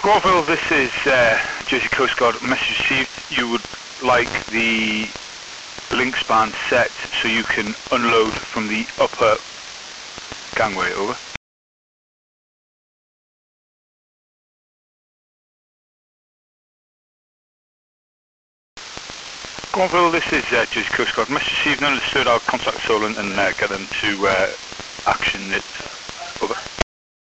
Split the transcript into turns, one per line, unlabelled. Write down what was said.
Groville, this is Jersey Coast Guard. Message received. You would like the link span set so you can unload from the upper gangway. Over. Groville, this is Jersey Coast Guard. Message received and understood. I'll contact Solent and get them to action it.